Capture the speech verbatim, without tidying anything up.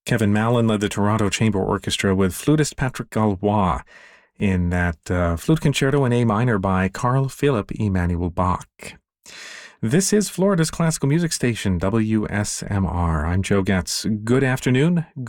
Kevin Mallon led the Toronto Chamber Orchestra with flutist Patrick Gallois in that uh, flute concerto in A minor by Carl Philipp Emanuel Bach. This is Florida's classical music station, W S M R. I'm Joe Getz. Good afternoon.